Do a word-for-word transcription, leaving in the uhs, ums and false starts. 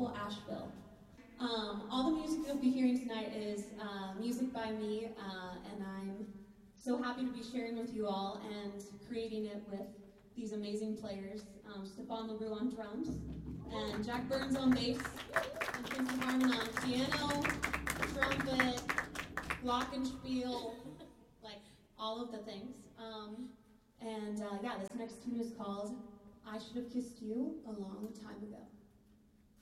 beautiful Asheville. Um, all the music you'll be hearing tonight is uh, music by me, uh, and I'm so happy to be sharing with you all and creating it with these amazing players. Um, Stefan LaRue on drums, and Jack Burns on bass, and Quincy Harmon on piano, trumpet, glockenspiel, like all of the things. Um, and uh, yeah, this next tune is called I Should Have Kissed You a Long Time Ago.